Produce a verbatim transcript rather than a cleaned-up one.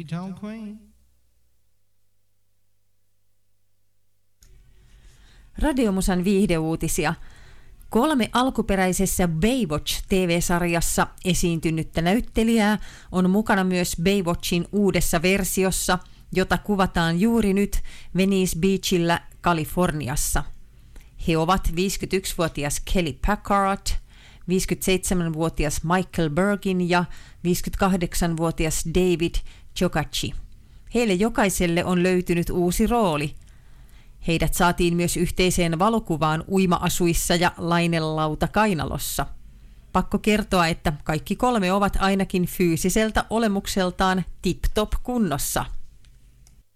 Honky Tonk Queen. Radiomusan viihdeuutisia. Kolme alkuperäisessä Baywatch-T V-sarjassa esiintynyttä näyttelijää on mukana myös Baywatchin uudessa versiossa, jota kuvataan juuri nyt Venice Beachillä Kaliforniassa. He ovat viisikymmentäyksivuotias Kelly Packard, viisikymmentäseitsemänvuotias Michael Bergin ja viisikymmentäkahdeksanvuotias David Chokachi. Heille jokaiselle on löytynyt uusi rooli. Heidät saatiin myös yhteiseen valokuvaan uima-asuissa ja lainelauta kainalossa. Pakko kertoa, että kaikki kolme ovat ainakin fyysiseltä olemukseltaan tip-top kunnossa.